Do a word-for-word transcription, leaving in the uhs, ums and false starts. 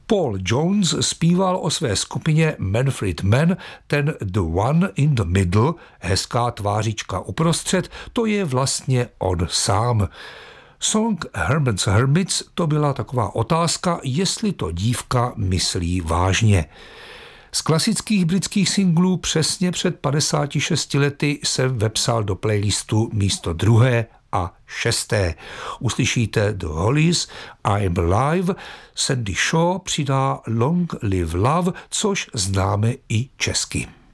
Paul Jones zpíval o své skupině Manfred Mann, ten The One in the Middle, hezká tvářička uprostřed, to je vlastně on sám. Song Herman's Hermits to byla taková otázka, jestli to dívka myslí vážně. Z klasických britských singlů přesně před padesáti šesti lety jsem vepsal do playlistu místo druhé a šesté. Uslyšíte The Hollies, I'm Alive, Sandy Shaw přidá Long Live Love, což známe i česky.